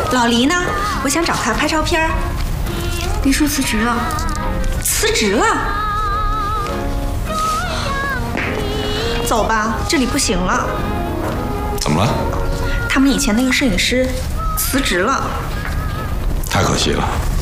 老黎呢？我想找他拍照片。 黎叔辞职了。 辞职了？走吧，这里不行了。 怎么了？ 他们以前那个摄影师辞职了。 太可惜了。